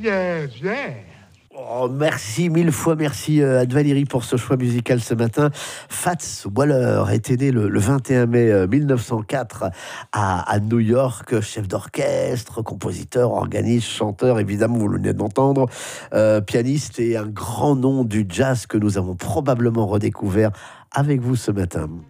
bien sûr. Oh, merci, mille fois merci Anne Valérie pour ce choix musical ce matin. Fats Waller était né le 21 mai 1904 à New York, chef d'orchestre, compositeur, organiste, chanteur, évidemment vous venez d'entendre, pianiste et un grand nom du jazz que nous avons probablement redécouvert avec vous ce matin.